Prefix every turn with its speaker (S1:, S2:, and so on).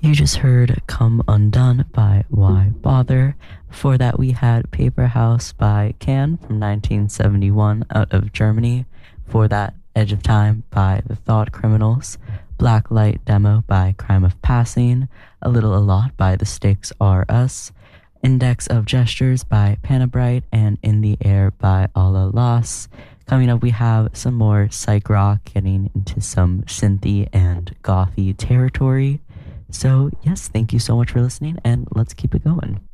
S1: You just heard Come Undone by Why Bother. Before that, we had Paper House by Can from 1971 out of Germany. Before that, Edge of Time by The Thought Criminals. Black Light Demo by Crime of Passing. A Little A Lot by The Stakes Are Us. Index of Gestures by Panabright, and In the Air by Alla Las. Coming up, we have some more psych rock, getting into some synthy and gothy territory. So, yes, thank you so much for listening, and let's keep it going.